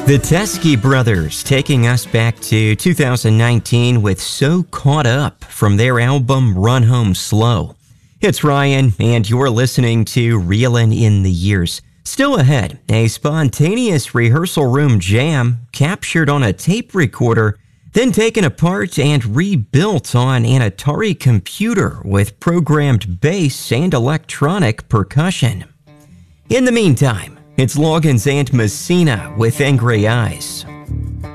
The Teskey Brothers taking us back to 2019 with So Caught Up from their album Run Home Slow. It's Ryan, and you're listening to Reelin' in the Years. Still ahead, a spontaneous rehearsal room jam captured on a tape recorder, then taken apart and rebuilt on an Atari computer with programmed bass and electronic percussion. In the meantime, it's Logan's Aunt Messina with Angry Eyes.